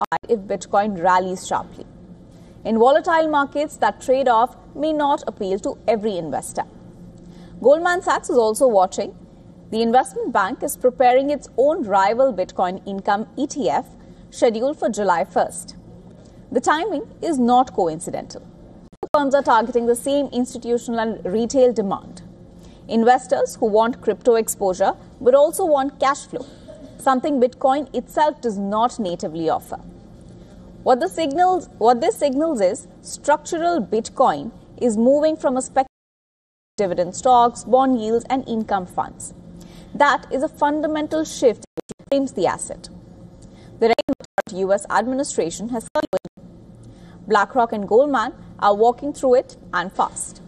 if Bitcoin rallies sharply. In volatile markets, that trade-off may not appeal to every investor. Goldman Sachs is also watching. The investment bank is preparing its own rival Bitcoin income ETF scheduled for July 1st. The timing is not coincidental. Firms are targeting the same institutional and retail demand. Investors who want crypto exposure but also want cash flow, something Bitcoin itself does not natively offer. What this signals is structural Bitcoin is moving from a speculative dividend stocks, bond yields, and income funds. That is a fundamental shift which frames the asset. The U.S. administration has BlackRock and Goldman are walking through it and fast.